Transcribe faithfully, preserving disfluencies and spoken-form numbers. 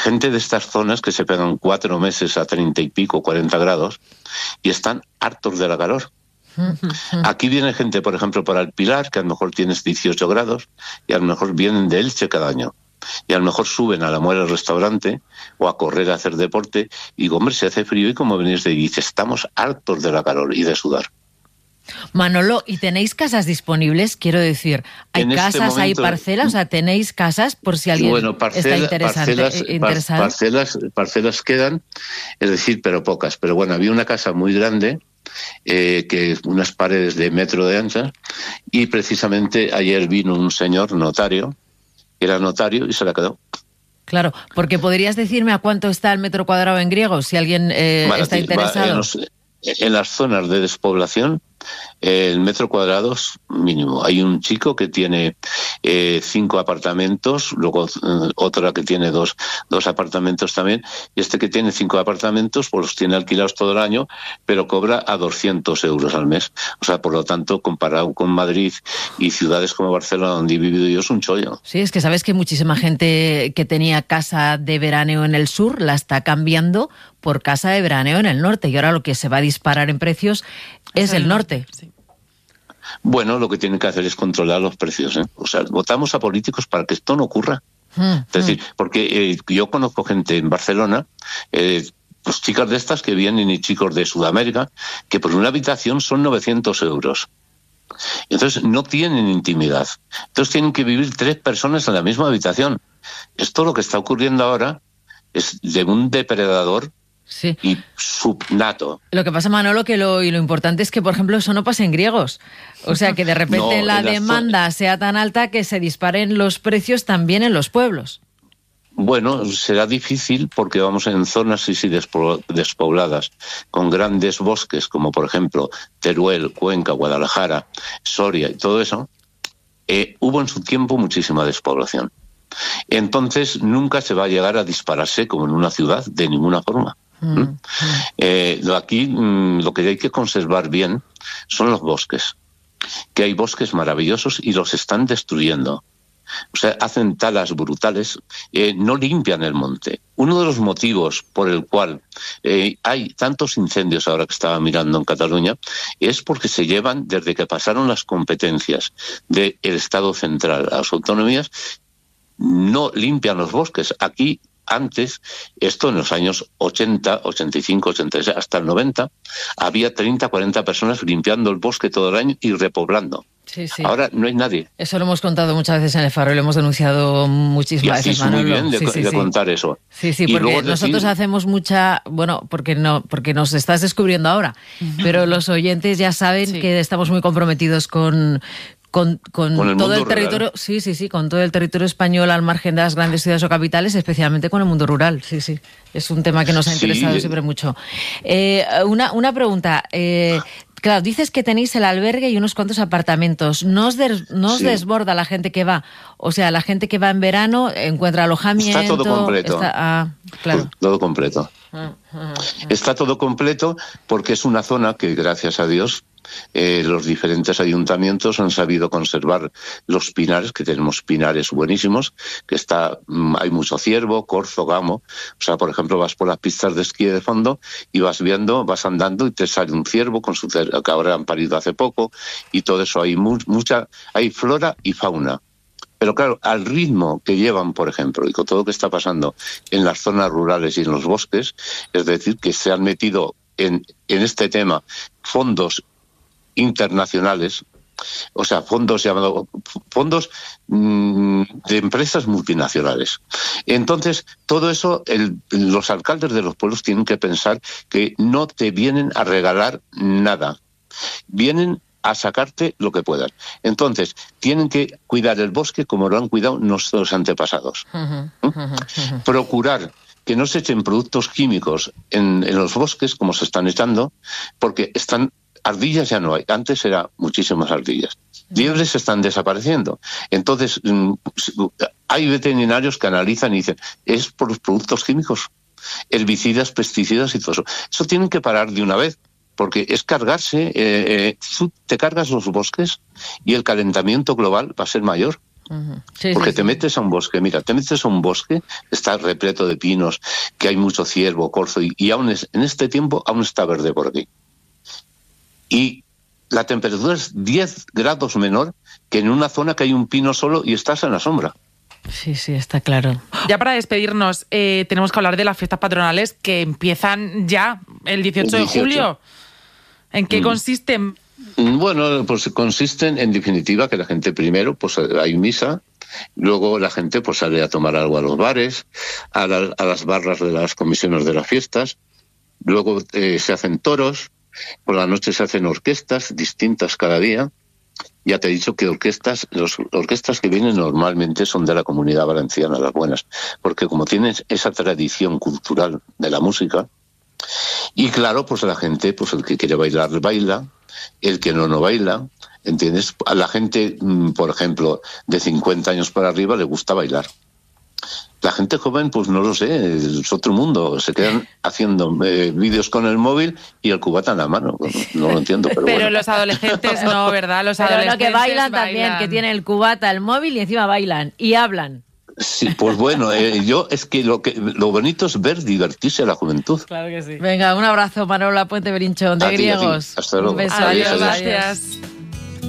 gente de estas zonas que se pegan cuatro meses a treinta y pico, cuarenta grados, y están hartos de la calor. Aquí viene gente, por ejemplo, para el Pilar, que a lo mejor tienes dieciocho grados, y a lo mejor vienen de Elche cada año. Y a lo mejor suben a la Muela al restaurante o a correr a hacer deporte, y digo, hombre, se hace frío, y como venís de dice, estamos hartos de la calor y de sudar. Manolo, ¿y tenéis casas disponibles? Quiero decir, ¿hay En casas, este momento, hay parcelas? O sea, ¿tenéis casas por si alguien bueno, parcela, está interesante, parcelas, interesado? Parcelas, parcelas quedan, es decir, pero pocas. Pero bueno, había una casa muy grande, eh, que unas paredes de metro de ancha, y precisamente ayer vino un señor notario, que era notario, y se la quedó. Claro, porque podrías decirme a cuánto está el metro cuadrado en griego, si alguien eh, Vale, está va, interesado. En, los, en las zonas de despoblación, el metro cuadrado es mínimo. Hay un chico que tiene eh, cinco apartamentos, luego eh, otra que tiene dos, dos apartamentos también, y este que tiene cinco apartamentos pues los tiene alquilados todo el año, pero cobra a doscientos euros al mes. O sea, por lo tanto, comparado con Madrid y ciudades como Barcelona, donde he vivido yo, es un chollo. Sí, es que sabes que muchísima gente que tenía casa de veraneo en el sur la está cambiando por casa de veraneo en el norte, y ahora lo que se va a disparar en precios es, es el norte. Sí. Bueno, lo que tienen que hacer es controlar los precios, ¿eh? O sea, votamos a políticos para que esto no ocurra. Mm, es decir, mm. porque eh, yo conozco gente en Barcelona, eh, pues chicas de estas que vienen y chicos de Sudamérica, que por una habitación son novecientos euros. Entonces no tienen intimidad. Entonces tienen que vivir tres personas en la misma habitación. Esto lo que está ocurriendo ahora es de un depredador. Sí. Y subnato. Lo que pasa, Manolo, que lo, y lo importante es que, por ejemplo, eso no pasa en griegos. O sea, que de repente no, la demanda zona... sea tan alta que se disparen los precios también en los pueblos. Bueno, será difícil porque vamos en zonas sí, sí, despobladas, con grandes bosques, como por ejemplo Teruel, Cuenca, Guadalajara, Soria y todo eso. Eh, hubo en su tiempo muchísima despoblación. Entonces nunca se va a llegar a dispararse como en una ciudad, de ninguna forma. ¿Mm? Mm. Eh, aquí mm, lo que hay que conservar bien son los bosques, que hay bosques maravillosos y los están destruyendo. O sea, hacen talas brutales, eh, no limpian el monte. Uno de los motivos por el cual eh, hay tantos incendios ahora que estaba mirando en Cataluña es porque se llevan, desde que pasaron las competencias del Estado central a las autonomías, no limpian los bosques. Aquí, antes, esto en los años ochenta, ochenta y cinco, ochenta y seis, hasta el noventa, había treinta, cuarenta personas limpiando el bosque todo el año y repoblando. Sí, sí. Ahora no hay nadie. Eso lo hemos contado muchas veces en El Faro y lo hemos denunciado muchísimas veces, Manolo. Muy bien de, sí, sí, de sí. contar eso. Sí, sí, y porque nosotros decir... hacemos mucha... Bueno, porque no porque nos estás descubriendo ahora, pero los oyentes ya saben sí. que estamos muy comprometidos con... Con, con, con el todo el territorio, rural. sí, sí, sí, con todo el territorio español al margen de las grandes ciudades o capitales, especialmente con el mundo rural, sí, sí. Es un tema que nos ha interesado sí. siempre mucho. Eh, una, una pregunta, eh, claro, dices que tenéis el albergue y unos cuantos apartamentos. ¿No os, de, no os sí. desborda la gente que va? O sea, la gente que va en verano encuentra alojamiento. Está todo completo. Está, ah, claro. Todo completo. Ah, ah, ah. Está todo completo porque es una zona que, gracias a Dios, Eh, los diferentes ayuntamientos han sabido conservar los pinares, que tenemos pinares buenísimos, que está hay mucho ciervo, corzo, gamo. O sea, por ejemplo, vas por las pistas de esquí de fondo y vas viendo, vas andando y te sale un ciervo con su cer- que ahora han parido hace poco, y todo eso. Hay mu- mucha, hay flora y fauna. Pero claro, al ritmo que llevan, por ejemplo, y con todo lo que está pasando en las zonas rurales y en los bosques, es decir, que se han metido en, en este tema fondos internacionales, o sea, fondos llamados fondos mmm, de empresas multinacionales. Entonces, todo eso, el, los alcaldes de los pueblos tienen que pensar que no te vienen a regalar nada, vienen a sacarte lo que puedan. Entonces, tienen que cuidar el bosque como lo han cuidado nuestros antepasados. Uh-huh, uh-huh, uh-huh. Procurar que no se echen productos químicos en, en los bosques, como se están echando, porque están ardillas ya no hay, antes eran muchísimas ardillas. Liebres están desapareciendo. Entonces, hay veterinarios que analizan y dicen, es por los productos químicos, herbicidas, pesticidas y todo eso. Eso tienen que parar de una vez, porque es cargarse, eh, eh, tú te cargas los bosques y el calentamiento global va a ser mayor. Uh-huh. Sí, Porque sí, te sí. metes a un bosque, mira, te metes a un bosque, está repleto de pinos, que hay mucho ciervo, corzo, y, y aún es, en este tiempo aún está verde por aquí. Y la temperatura es diez grados menor que en una zona que hay un pino solo y estás en la sombra. Sí, sí, está claro. Ya para despedirnos, eh, tenemos que hablar de las fiestas patronales que empiezan ya el dieciocho de julio. ¿En qué mm. consisten? Bueno, pues consisten en definitiva que la gente primero, pues hay misa, luego la gente pues sale a tomar algo a los bares, a, la, a las barras de las comisiones de las fiestas, luego eh, se hacen toros, por la noche se hacen orquestas distintas cada día. Ya te he dicho que orquestas, las orquestas que vienen normalmente son de la Comunidad Valenciana, las buenas, porque como tienen esa tradición cultural de la música, y claro, pues la gente, pues el que quiere bailar, baila, el que no, no baila, ¿entiendes? A la gente, por ejemplo, de cincuenta años para arriba le gusta bailar. La gente joven, pues no lo sé, es otro mundo. Se quedan haciendo eh, vídeos con el móvil y el cubata en la mano. No lo entiendo, pero Pero bueno. los adolescentes no, ¿verdad? Los pero adolescentes no, que bailan, bailan también, que tienen el cubata, el móvil y encima bailan y hablan. Sí, pues bueno, eh, yo es que lo que lo bonito es ver divertirse a la juventud. Claro que sí. Venga, un abrazo, Manuela Puente Berinchón, de a ti, Griegos. A ti. Hasta luego. Un beso. Adiós, Adiós. Gracias.